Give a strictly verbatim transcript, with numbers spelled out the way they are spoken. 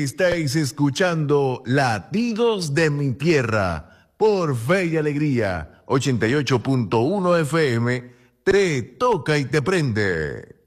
Estáis escuchando Latidos de mi Tierra por Fe y Alegría ochenta y ocho punto uno F M. Te toca y te prende.